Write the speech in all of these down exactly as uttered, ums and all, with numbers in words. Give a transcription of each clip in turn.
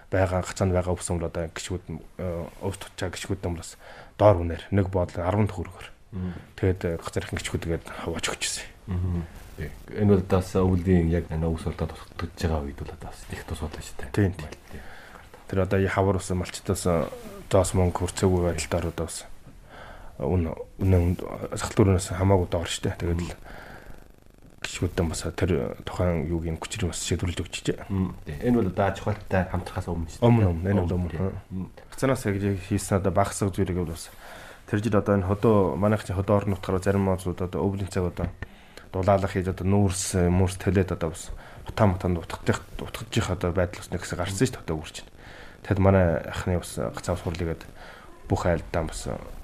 байгаа хацаанд байгаа өвсөн бол одоо гişгүүд өвс тутчаа гişгүүд юм бас доор үнээр нэг боодол арван төгрөгөөр. Тэгээд газрын гişгүүд тэгээд хаваач өгчээсэн. Энэ бол бас өвлийн яг энэ өвс болдод тутаж байгаа үед бол одоо бас их тус болоо шүү дээ. Тийм. Тэр одоо хавар ус малчтаас зоос мөнгө хүрцээгүй байдалтаар одоо бас үн үнэн сахалтуурнаас хамаагүй доор шүү дээ. Тэгээд л гişгүүдэн бас тэр тухайн юуг юм хүчрийн бас шийдвэрлэж өгч чижээ. Энэ бол одоо аж ахуйтай хамтрахаас өмнө шүү дээ. Өмнө өмнө энэ бол өмнө. Хацанаас яг хийсэн одоо багсаг зүйлийг бас тэр жил одоо энэ хөдөө манайхны хөдөө орон нутгаар зарим маазууд одоо өвлийн цаг одоо дулаалах хийж одоо нүүрс мөрс төлөөд одоо бас утаа мутанд утгах утгах одоо байдал бас нэгс гарсан шүү дээ одоо үрч. Тэгэд манай ахны бас гацаа сурлыгээд бүх айлдаа бас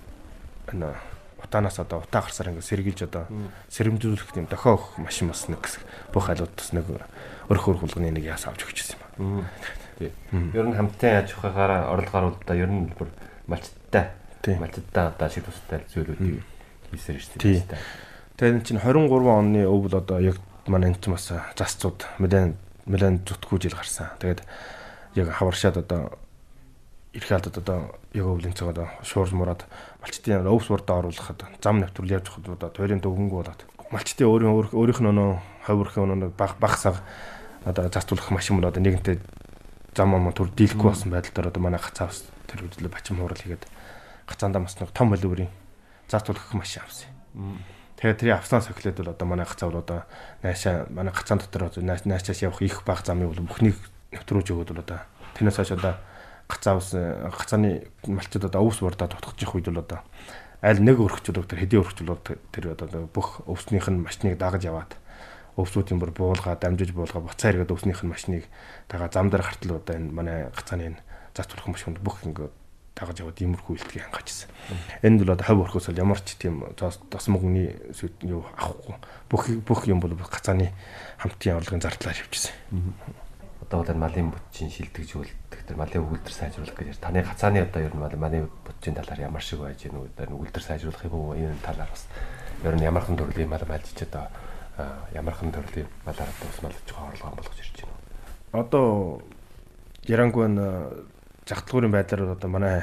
энэ утаанаас одоо утаа гарсаар ингээд сэргийлж одоо сэрэмжүүлэх юм дохио өгөх машин бас нэгс бүх айлууд бас нэг өрх өрх хулганы нэг яас авч өгчээсэн юм. Тийм. Ер нь хамтын аж ахуйгаараа орлогоор удаа ер нь бүр малчттай малчттай одоо шиг тустай зүйлүүдийг хийсээр шүү дээ. Тэгээд энэ чинь двадцать три оны өв бол одоо яг манай энэ чинь бас засцууд нэлээд нэлээд зүтгүү жил гарсан. Тэгээд яг хаваршаад одоо ирэх алдад одоо яг өвлийн цаг одоо шуурж мураад малчтын өвс урдаа оруулахад зам навтруул явж хад одоо тойрын дөгөнгөө болоод малчтын өөрийн өөрийнх нь нөө хаврах нөө баг багсаг одоо застуулах машин бол одоо нэгэнтээ зам ам төр дийлэхгүй болсон байдлаар одоо манай гацаавс тэр үдлээ бачим хуурал хийгээд гацаандаа бас нэг том холбөрийн застуулах машин авсан. Тэгээд тэр авснаас эхлээд бол одоо манай гацаа бол одоо наашаа манай гацаан дотор наашаас явах их баг замыг бол бүхнийг нэвтрүүлж өгöd бол одоо тэрнээс хойш одоо гацаавс гацааны малчид одоо өвс урдаа тутгах үед бол одоо аль нэг өргөчл тэр хэдийн өргөчл тэр одоо бүх өвснийх нь машиныг дагаж яваад өвсүүдийн бүр буулгаа дамжиж буулгаа буцаа эргээд өвснийх нь машиныг дагаа зам дээр хартал одоо энэ манай гацааны энэ застуулах машинд бүх ингээд дагаж яваад иймэрхүү үйлдэл хангажсэн. Энд бол одоо хав өрхөөс бол ямар ч тийм тос мөнгөний юу авахгүй бүх бүх юм бол гацааны хамтын орлогын зардлаар явжсэн. Одоо бол малын бүтцийн шилдэгж үлдэх тэр малын өгүүлбэр сайжруулах гэж таны гацааны одоо ер нь малын бүтцийн талаар ямар шиг байж гэнэ үү? Өгүүлбэр сайжруулах юм уу? Энэ талаар бас ер нь ямархан төрлийн мал байлж одоо ямархан төрлийн малаар бас малж байгаа орлого болгож ирж байна. Одоо Ярангуй загталгуурын байдлаар одоо манай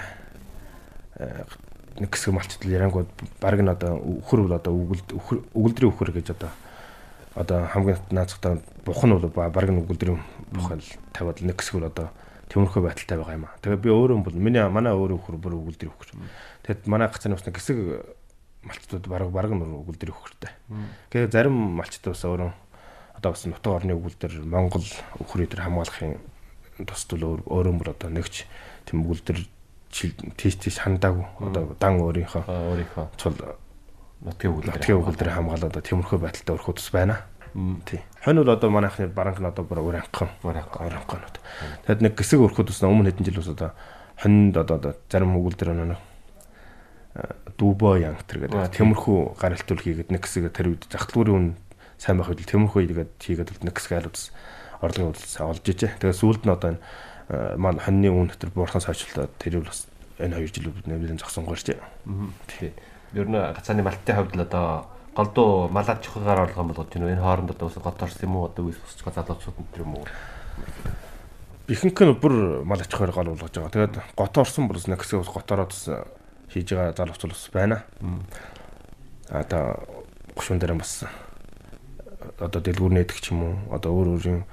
нэг хэсэг малчтал Ярангуй баг нь одоо өхөр бол одоо өгүүлд өгүүлдрийн өхөр гэж одоо одоо хамгийн наацтай бух нь бол баг нь өгүүлдрийн бухал тавиад нэг хэсэг бол одоо төмөрхөө байдалтай байгаа юм аа. Тэгээ би өөрөө бол миний манай өөрөө өхөр бүр өгүүлдрийн өхөр. Тэгэд манай гацааны бас нэг хэсэг малчтууд баг баг нь өгүүлдрийн өхөртэй. Тэгээ зарим малчтууд бас өөрөө одоо бас нутаг орны өгүүлдэр Монгол өхрийн төр хамгаалахын тусдал өөрөө бүр одоо нэгч тийм өгүүлдэр тийш тийш хандаагүй одоо дан өөрийнхөө өөрийнхөө цул нутгийн өгүүлдэр нутгийн өгүүлдэр хамгаалаад одоо тиймэрхүү байдалтай өрхөө тус байна. Тий. Хонь бол одоо манайхны баранх нь одоо бүр уранхан уранханууд. Тэгэд нэг хэсэг өрхөө тус өмнө хэдэн жил ус одоо хонд одоо зарим өгүүлдэр өнөө дүүбо янг тэр гэдэг тиймэрхүү гаралтуул хийгээд нэг хэсэг тэр үед загталгуурын үн сайн байх үед тиймэрхүү хийгээд хийгээд нэг хэсэг айлуудс орлогын үйлс олж ижээ. Тэгээ сүүлд нь одоо энэ маань хоньны үн дотор буурхан сайжруулаад тэр бас энэ хоёр жил нэмэлт зогсон гэрч. Тий. Ер нь гацааны малтын хувьд л одоо голдуу малаад чухагаар орлогон болгож байна. Энэ хооронд одоо гот орсон юм уу? Одоо үс босч залуучууд энэ юм уу? Ихэнх нь бүр мал аж ахуйр гол болгож байгаа. Тэгээд гот орсон бол нэг хэсэг готоороо бас хийж байгаа залуучууд бас байна. А та гушуун дээр бас одоо дэлгүүр нээдэг ч юм уу? Одоо өөр өөрийн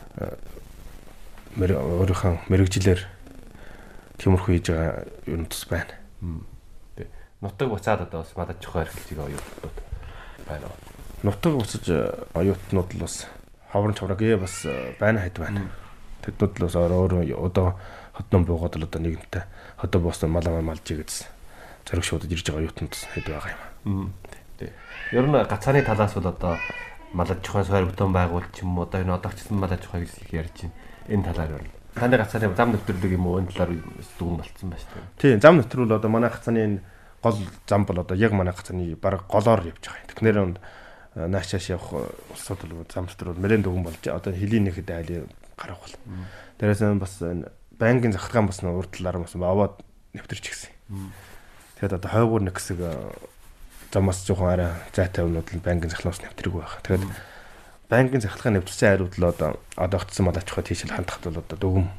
өөрийнхөө мэрэгжилээр тиймэрхүү хийж байгаа юм тус байна. Тий. Нутаг буцаад одоо бас малаж чухал эрхлэлийг оюутнууд байна уу? Нутаг буцаж оюутнууд л бас ховрон чаврагee бас байна хэд байна. Тэднүүд л бас өөрөө одоо хотнон буугаад л одоо нэгэнтээ хотоо буусан малаа малж игээдсэн. Зориг шуудаж ирж байгаа оюутнууд хэд байгаа юм. Тий. Ер нь гацааны талаас бол одоо малаж чухал сойр бүтэн байгуул ч юм уу одоо энэ одоогчсан малаж чухал гэж ярьж байна. Энэ талаар юу? Таны гацааны зам нэвтрүүлэг юм уу? Энэ талаар дүгэн болцсон байна шүү дээ. Тийм, зам нэвтрүүл одоо манай гацааны энэ гол зам бол одоо яг манай гацааны баг голоор явж байгаа юм. Тэгэхээр наашааш явах улсууд бол зам нэвтрүүл мөрэн дүгэн болж одоо хөлийн нэхэд айлын гарах бол. Дээрээс нь бас энэ банкын захиргаан бас урд талаар бас аваад нэвтэрч гисэн. Тэгээд одоо хойгуур нэг хэсэг замаас жоохон арай зайтай өмнөд л банкын захиргаанаас нэвтрэг байх. Тэгээд банкын захиргаан нэвтрсэн хайрууд л одоо одоо очсон малаач хаа тийшэл хандахад бол одоо дүгэн